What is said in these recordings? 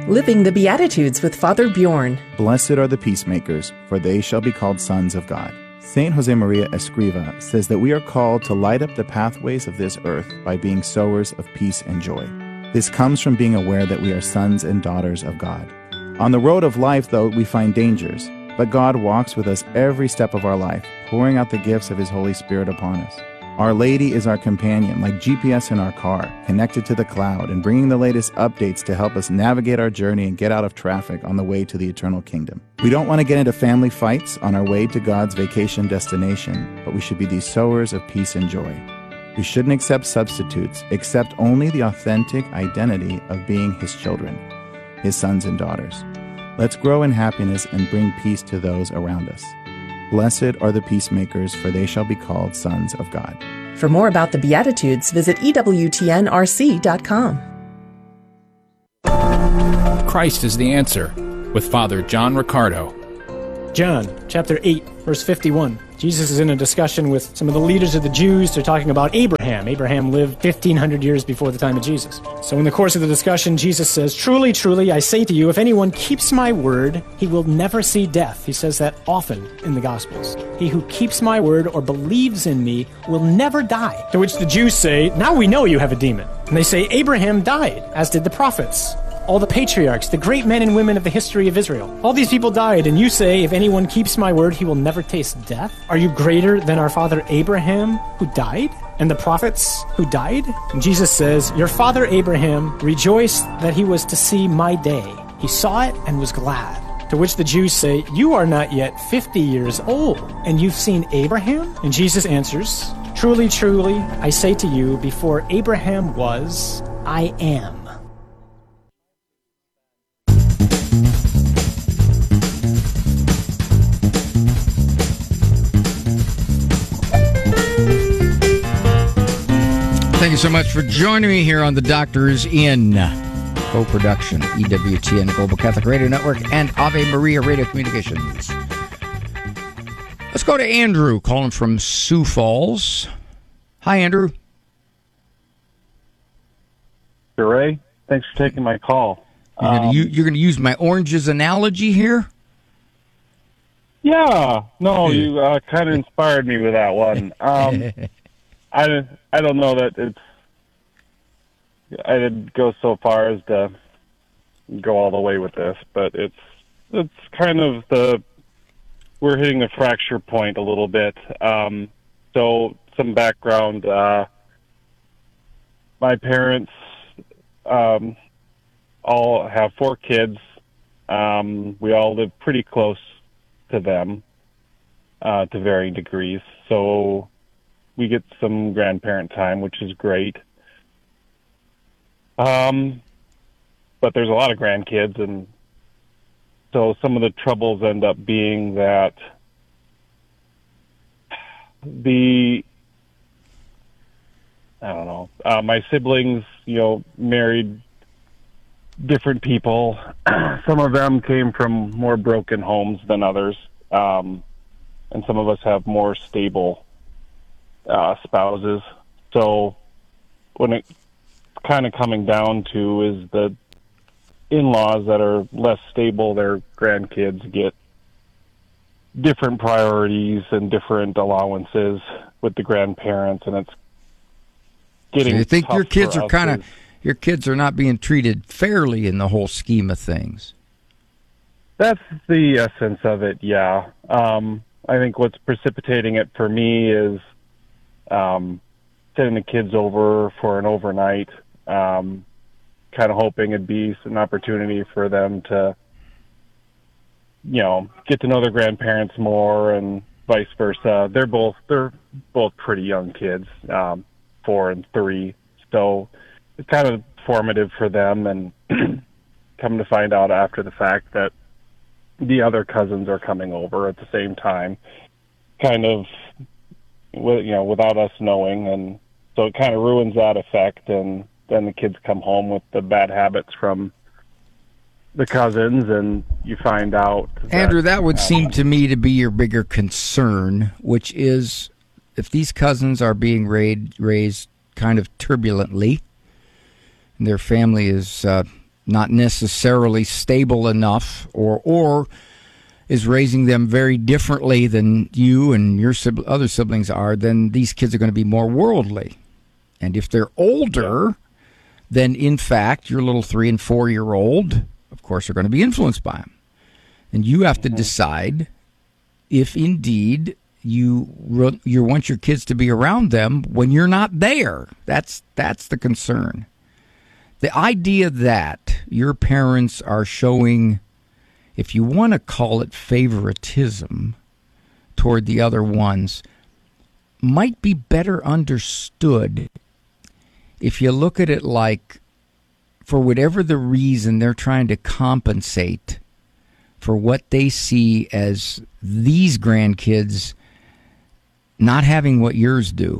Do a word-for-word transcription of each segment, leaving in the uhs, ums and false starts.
Living the Beatitudes with Father Bjorn. Blessed are the peacemakers, for they shall be called sons of God. Saint Josemaria Escriva says that we are called to light up the pathways of this earth by being sowers of peace and joy. This comes from being aware that we are sons and daughters of God. On the road of life, though, we find dangers, but God walks with us every step of our life, pouring out the gifts of His Holy Spirit upon us. Our Lady is our companion, like G P S in our car, connected to the cloud and bringing the latest updates to help us navigate our journey and get out of traffic on the way to the eternal kingdom. We don't want to get into family fights on our way to God's vacation destination, but we should be these sowers of peace and joy. We shouldn't accept substitutes, accept only the authentic identity of being His children, His sons and daughters. Let's grow in happiness and bring peace to those around us. Blessed are the peacemakers, for they shall be called sons of God. For more about the Beatitudes, visit E W T N R C dot com. Christ is the answer, with Father John Riccardo. John, chapter eight, verse fifty-one. Jesus is in a discussion with some of the leaders of the Jews. They're talking about Abraham. Abraham lived fifteen hundred years before the time of Jesus. So in the course of the discussion, Jesus says, "Truly, truly, I say to you, if anyone keeps my word, he will never see death." He says that often in the Gospels. "He who keeps my word or believes in me will never die." To which the Jews say, "Now we know you have a demon." And they say, "Abraham died, as did the prophets. All the patriarchs, the great men and women of the history of Israel. All these people died, and you say, if anyone keeps my word, he will never taste death? Are you greater than our father Abraham, who died? And the prophets who died?" And Jesus says, "Your father Abraham rejoiced that he was to see my day. He saw it and was glad." To which the Jews say, "You are not yet fifty years old, and you've seen Abraham?" And Jesus answers, "Truly, truly, I say to you, before Abraham was, I am." Thank you so much for joining me here on The Doctors In co-production, E W T N Global Catholic Radio Network and Ave Maria Radio Communications. Let's go to Andrew, calling from Sioux Falls. Hi, Andrew. Ray, thanks for taking my call. You're um, going to use my oranges analogy here? Yeah. No, you uh, kind of inspired me with that one. Um, I, I don't know that it's... I didn't go so far as to go all the way with this, but it's it's kind of the... We're hitting the fracture point a little bit. Um, so, some background. Uh, my parents um, all have four kids. Um, we all live pretty close to them uh, to varying degrees. So we get some grandparent time, which is great. Um, but there's a lot of grandkids, and so some of the troubles end up being that the, I don't know, uh, my siblings, you know, married different people. Some of them came from more broken homes than others. Um, and some of us have more stable uh, spouses. So when it's kind of coming down to is the in-laws that are less stable, their grandkids get different priorities and different allowances with the grandparents, and it's getting So you think tough your kids for are us kind as- of your kids are not being treated fairly in the whole scheme of things? That's the essence of it, yeah. Um, I think what's precipitating it for me is um, sending the kids over for an overnight, um, kind of hoping it'd be an opportunity for them to, you know, get to know their grandparents more and vice versa. They're both they're both pretty young kids, um, four and three, so it's kind of formative for them. And come to find out after the fact that the other cousins are coming over at the same time, kind of, you know, without us knowing, and so it kind of ruins that effect. And then the kids come home with the bad habits from the cousins, and you find out that, Andrew, that would uh, seem to me to be your bigger concern, which is if these cousins are being raised, raised kind of turbulently, and their family is uh, not necessarily stable enough, or or is raising them very differently than you and your sib- other siblings are, then these kids are going to be more worldly. And if they're older, then in fact your little three and four year old, of course, are going to be influenced by them. And you have to decide if indeed you you want your kids to be around them when you're not there. That's that's the concern. The idea that your parents are showing, if you want to call it favoritism toward the other ones, might be better understood if you look at it like, for whatever the reason, they're trying to compensate for what they see as these grandkids not having what yours do.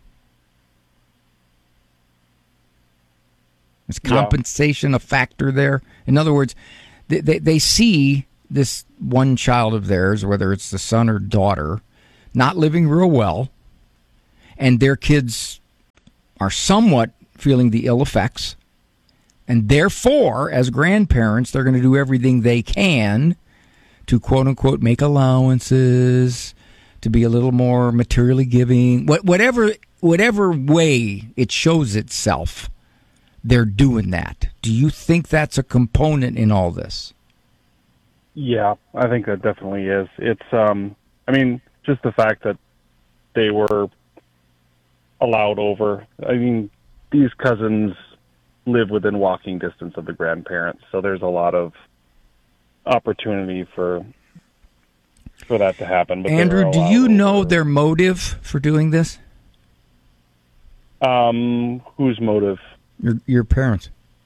Is compensation yeah. a factor there? In other words, they, they, they see this one child of theirs, whether it's the son or daughter, not living real well, and their kids are somewhat feeling the ill effects. And therefore, as grandparents, they're going to do everything they can to, quote-unquote, make allowances, to be a little more materially giving. What, whatever, whatever way it shows itself, they're doing that. Do you think that's a component in all this? Yeah, I think that definitely is. It's, um, I mean, just the fact that they were allowed over. I mean, these cousins live within walking distance of the grandparents, so there's a lot of opportunity for for that to happen. But Andrew, do you know over. their motive for doing this? Um, whose motive? Your your parents.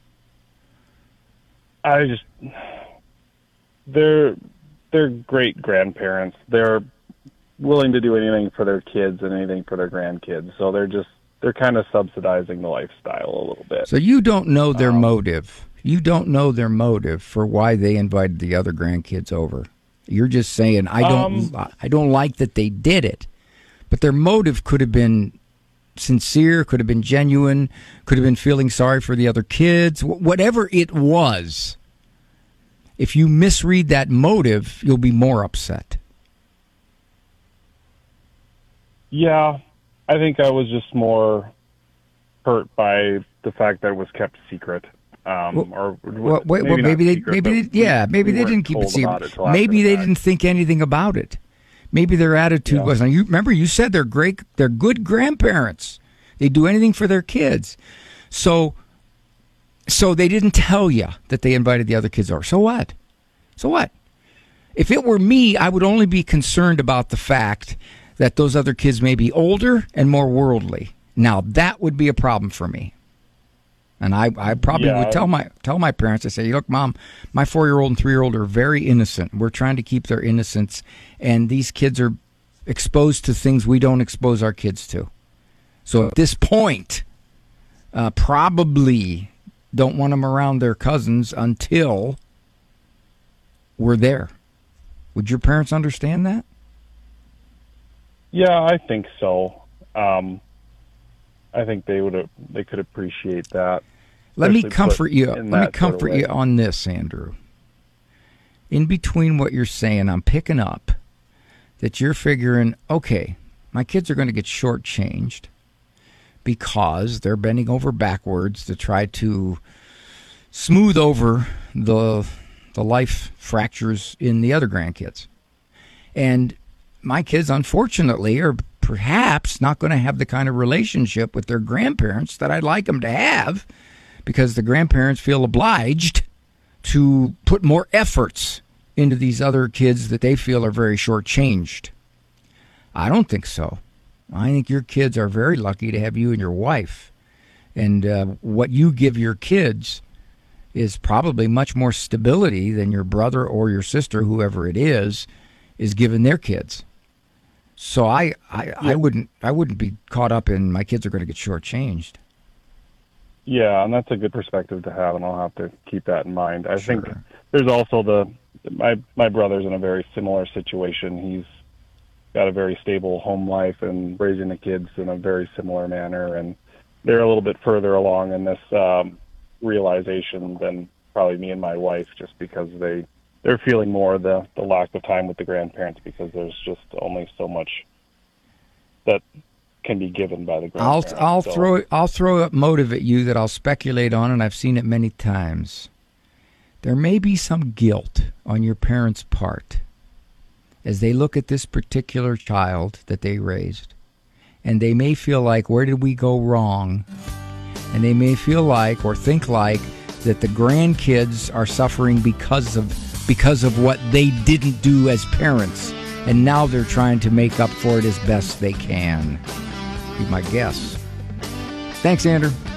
I just they're they're great grandparents. They're willing to do anything for their kids and anything for their grandkids. So they're just they're kind of subsidizing the lifestyle a little bit. So you don't know their um, motive. You don't know their motive for why they invited the other grandkids over. You're just saying I don't um, I don't like that they did it. But their motive could have been sincere, could have been genuine, could have been feeling sorry for the other kids, whatever it was. If you misread that motive, you'll be more upset. Yeah, I think I was just more hurt by the fact that it was kept secret. Um, well, or well, wait, maybe, well, maybe they, secret, maybe they, yeah, maybe we they didn't keep it secret. It maybe they didn't think anything about it. Maybe their attitude yeah. was. Now, you remember you said they're great, they're good grandparents. They do anything for their kids. So, so they didn't tell you that they invited the other kids over. So what? So what? If it were me, I would only be concerned about the fact that those other kids may be older and more worldly. Now, that would be a problem for me. And I, I probably yeah. would tell my tell my parents, I say, look, Mom, my four-year-old and three-year-old are very innocent. We're trying to keep their innocence, and these kids are exposed to things we don't expose our kids to. So at this point, uh, probably don't want them around their cousins until we're there. Would your parents understand that? Yeah, I think so. Um, I think they would. They could appreciate that. Let me comfort you. Let me comfort you on this, Andrew. In between what you're saying, I'm picking up that you're figuring, okay, my kids are going to get shortchanged because they're bending over backwards to try to smooth over the the life fractures in the other grandkids. And my kids, unfortunately, are perhaps not going to have the kind of relationship with their grandparents that I'd like them to have, because the grandparents feel obliged to put more efforts into these other kids that they feel are very shortchanged. I don't think so. I think your kids are very lucky to have you and your wife. And uh, what you give your kids is probably much more stability than your brother or your sister, whoever it is, is giving their kids. So I, I, yeah. I wouldn't I wouldn't be caught up in my kids are going to get shortchanged. Yeah, and that's a good perspective to have, and I'll have to keep that in mind. I sure. think there's also the my my brother's in a very similar situation. He's got a very stable home life and raising the kids in a very similar manner, and they're a little bit further along in this um, realization than probably me and my wife, just because they they're feeling more the the lack of time with the grandparents because there's just only so much that can be given by the I'll grandparents. I'll so, throw I'll throw a motive at you that I'll speculate on, and I've seen it many times. There may be some guilt on your parents' part as they look at this particular child that they raised, and they may feel like, where did we go wrong? And they may feel like or think like that the grandkids are suffering because of because of what they didn't do as parents, and now they're trying to make up for it as best they can. Be my guess. Thanks, Andrew.